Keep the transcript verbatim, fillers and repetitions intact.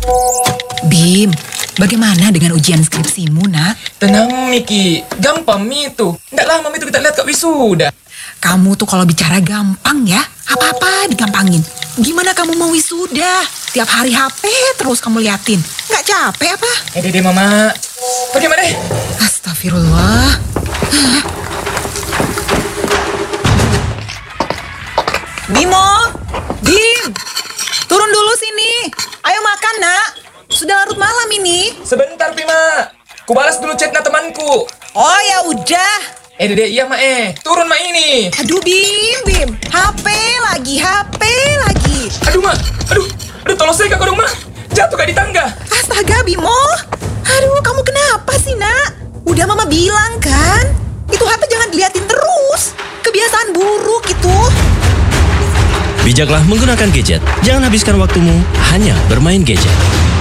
Bim, bagaimana dengan ujian skripsimu, nak? Tenang, Miki. Gampang, Mi itu. Nggak lama, Mi itu kita lihat Kak wisuda. Kamu tuh kalau bicara gampang ya, apa-apa digampangin. Gimana kamu mau wisuda? Tiap hari H P terus kamu liatin. Nggak capek apa? Eh, dede, Mama. Pergi, Mama deh. Astagfirullah. Hah? Bimo, Bim, turun dulu sini. Ayo makan, nak. Sudah larut malam ini. Sebentar, Bima. Ku balas dulu chatnya temanku. Oh ya udah. Eh, dede, iya, Ma. Eh. Turun, Ma, ini. Aduh, Bim, Bim. H P lagi, H P lagi. Aduh, Ma. Aduh. Aduh, tolong saya, Kak, dong, Ma. Jatuh Kak di tangga. Astaga, Bimo. Aduh, kamu kenapa sih, nak? Udah Mama bilang kan? Itu H P jangan diliatin terus. Kebiasaan buruk itu. Bijaklah menggunakan gadget. Jangan habiskan waktumu hanya bermain gadget.